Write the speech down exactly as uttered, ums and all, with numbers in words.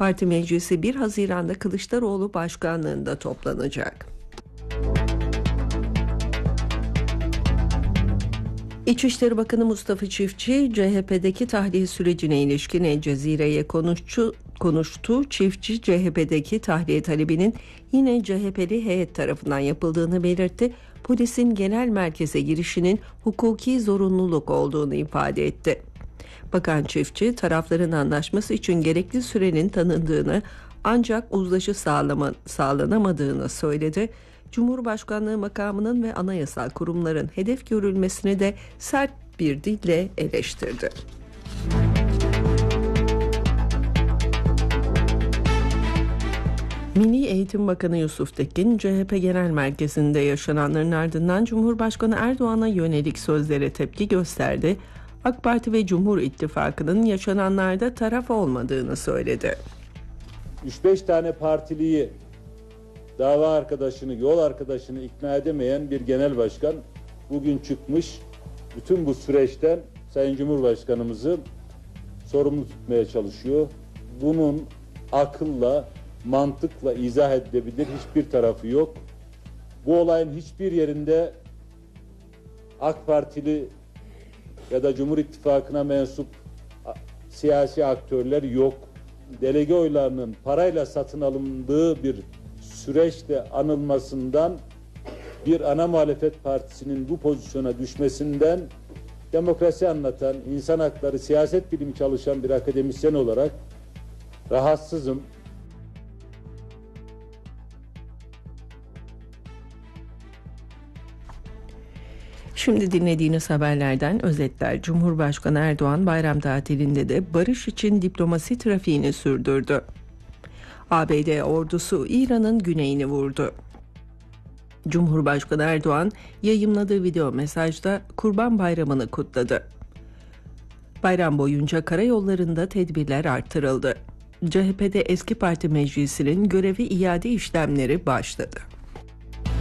Parti meclisi bir Haziran'da Kılıçdaroğlu başkanlığında toplanacak. İçişleri Bakanı Mustafa Çiftçi, C H P'deki tahliye sürecine ilişkin El Cezire'ye konuştu. konuştu. Çiftçi, C H P'deki tahliye talebinin yine C H P'li heyet tarafından yapıldığını belirtti. Polisin genel merkeze girişinin hukuki zorunluluk olduğunu ifade etti. Bakan Çiftçi, tarafların anlaşması için gerekli sürenin tanındığını ancak uzlaşı sağlama, sağlanamadığını söyledi. Cumhurbaşkanlığı makamının ve anayasal kurumların hedef görülmesini de sert bir dille eleştirdi. Milli Eğitim Bakanı Yusuf Tekin, C H P Genel Merkezi'nde yaşananların ardından Cumhurbaşkanı Erdoğan'a yönelik sözlere tepki gösterdi. AK Parti ve Cumhur İttifakı'nın yaşananlarda taraf olmadığını söyledi. üç beş tane partiliyi, dava arkadaşını, yol arkadaşını ikna edemeyen bir genel başkan bugün çıkmış, bütün bu süreçten Sayın Cumhurbaşkanımızı sorumlu tutmaya çalışıyor. Bunun akılla, mantıkla izah edilebilir hiçbir tarafı yok. Bu olayın hiçbir yerinde AK Partili ya da Cumhur İttifakı'na mensup siyasi aktörler yok. Delege oylarının parayla satın alındığı bir süreçte anılmasından, bir ana muhalefet partisinin bu pozisyona düşmesinden demokrasi anlatan, insan hakları, siyaset bilimi çalışan bir akademisyen olarak rahatsızım. Şimdi dinlediğiniz haberlerden özetler. Cumhurbaşkanı Erdoğan bayram tatilinde de barış için diplomasi trafiğini sürdürdü. A B D ordusu İran'ın güneyini vurdu. Cumhurbaşkanı Erdoğan yayımladığı video mesajda Kurban Bayramı'nı kutladı. Bayram boyunca karayollarında tedbirler artırıldı. C H P'de eski parti meclisinin görevi iade işlemleri başladı.